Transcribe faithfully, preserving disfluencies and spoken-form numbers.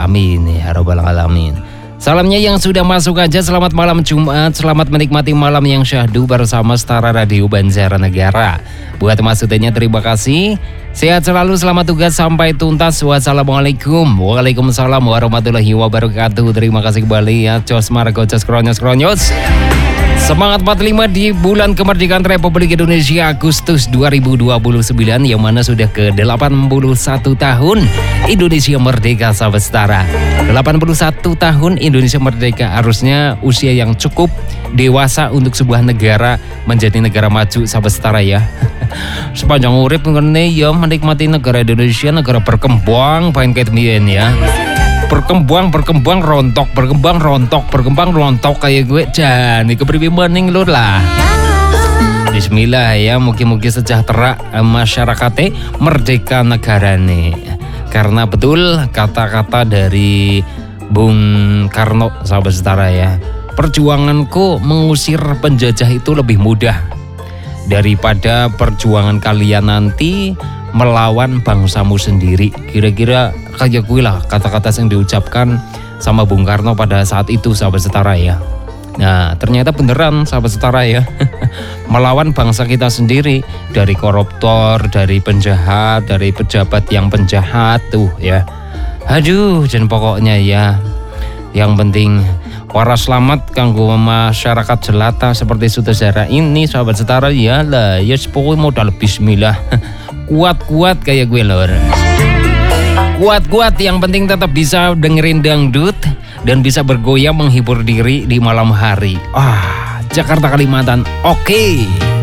Amin ya rabbal alamin. Salamnya yang sudah masuk aja, selamat malam Jumat, selamat menikmati malam yang syahdu bersama Setara Radio Banjarnegara. Buat maksudnya terima kasih, sehat selalu, selamat tugas sampai tuntas. Wassalamualaikum. Waalaikumsalam warahmatullahi wabarakatuh. Terima kasih kembali ya, Jos Margo, Jos Kronyos Kronyos. Semangat empat puluh lima di bulan kemerdekaan Republik Indonesia Agustus dua ribu dua puluh sembilan, yang mana sudah ke delapan puluh satu tahun Indonesia merdeka, sahabat Setara. delapan puluh satu tahun Indonesia merdeka, harusnya usia yang cukup dewasa untuk sebuah negara menjadi negara maju, sahabat Setara ya. Sepanjang urip ngene ya menikmati negara Indonesia, negara berkembang paling ketmien ya. Berkembang, berkembang, rontok, berkembang, rontok, berkembang, rontok kayak gue. Jani kepriwe maning lur lah. Bismillah ya, mugi-mugi sejahtera masyarakatnya, merdeka negarane. Karena betul kata-kata dari Bung Karno, sahabat Setara ya. Perjuanganku mengusir penjajah itu lebih mudah daripada perjuangan kalian nanti melawan bangsamu sendiri. Kira-kira kayak gue lah kata-kata yang diucapkan sama Bung Karno pada saat itu, sahabat Setara ya. Nah ternyata beneran, sahabat Setara ya. Melawan bangsa kita sendiri, dari koruptor, dari penjahat, dari pejabat yang penjahat tuh ya. Aduh, dan pokoknya ya, yang penting waras selamat kanggo masyarakat jelata seperti saudara ini, sahabat Setara ya lah. Ya pokoknya modal bismillah. Kuat-kuat kayak gue lor. Kuat-kuat, yang penting tetap bisa dengerin dangdut dan bisa bergoyang menghibur diri di malam hari. Ah, Jakarta Kalimantan, oke. Okay.